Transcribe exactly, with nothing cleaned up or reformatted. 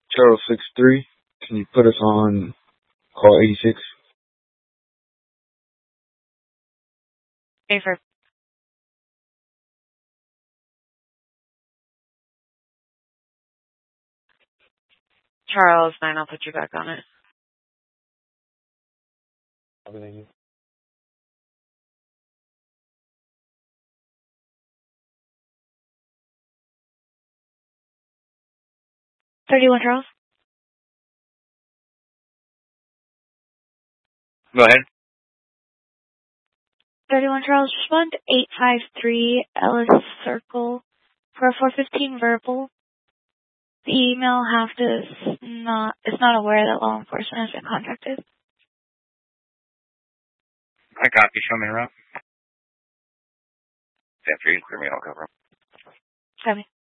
Charles six three. Can you put us on call eighty-six? Safer. Charles, nine, I'll put you back on it. Everything. thirty-one, Charles. Go ahead. thirty-one, Charles, respond to eight five three Ellis Circle for a four fifteen verbal. The email have to not, is not aware that law enforcement has been contacted. I copy. Show me around. After you clear me, I'll cover. Copy.